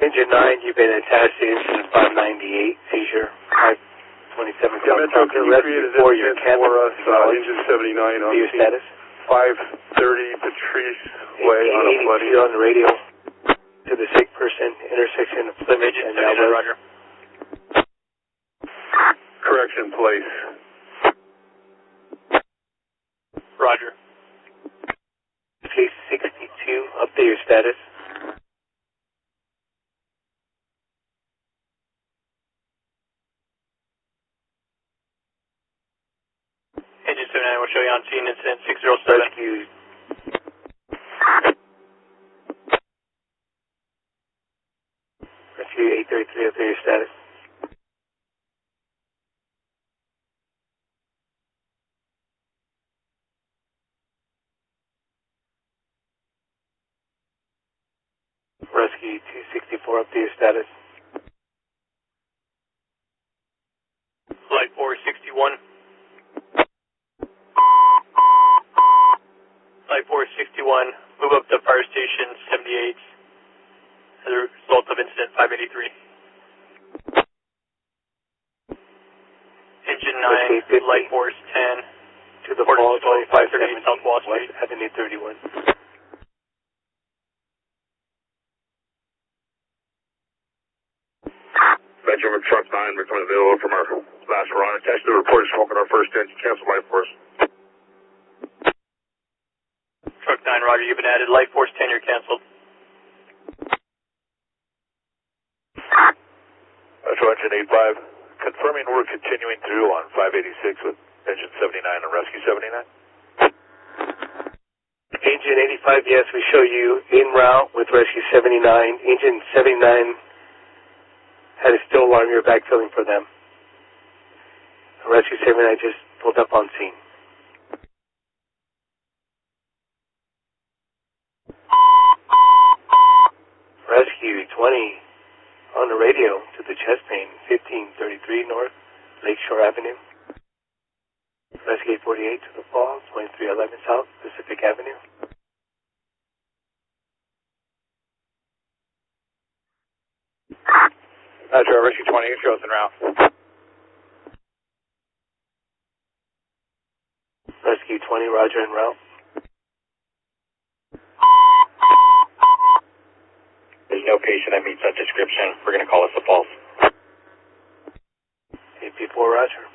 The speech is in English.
Engine 9, you've been attached to incident 598, seizure 527. Yeah, Metro, can you create a dispatch for us, Engine 79 on your status? 530 Patrice Way on a flooding. On the radio to the sick person, intersection of Plymouth and Melrose. Roger. Correction, place. Roger. Case 62, update your status. Engine 79 will show you on scene, incident 607. Rescue. Rescue 833, update your status. Rescue 264, update your status. Flight 461. Flight 461, move up to fire station 78 as a result of incident 583. Engine 9, Light Force 10, to the Falls 2538 South Wall Street. Avenue 31. Benjamin Truck 9, becoming available from our last run. Attached to the report, smoking our first engine. Cancel Light Force. Truck 9, Roger, you've been added. Light Force 10, you're canceled. Metro Engine 85, confirming we're continuing through on 586 with Engine 79 and Rescue 79. Engine 85, yes, we show you en route with Rescue 79. Engine 79 had a still alarm. You're backfilling for them. Rescue 79 just pulled up on scene. Rescue 20 on the radio to the chest pain, 1533 North Lakeshore Avenue. Rescue 48 to the Falls, 2311 South Pacific Avenue. Metro Rescue 20, shows en route. Rescue 20, Roger, en route. There's no patient that meets that description. We're going to call us the Falls. 8 Roger.